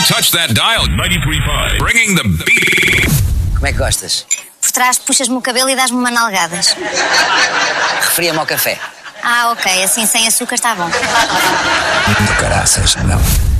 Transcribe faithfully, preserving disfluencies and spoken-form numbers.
touch that dial. ninety-three point five. Bringing the beat. Como é que gostas? Por trás puxas-me o cabelo e dás-me uma nalgadas. Referia-me ao café. Ah, ok, assim sem açúcar está bom. Do caraças, não.